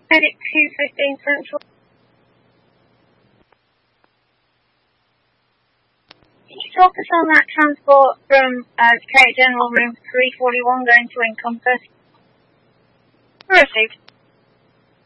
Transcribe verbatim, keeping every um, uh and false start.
Medic two fifteen Central. Can you focus on that transport from uh, Cadet General Room three forty-one going to Encompass? Received.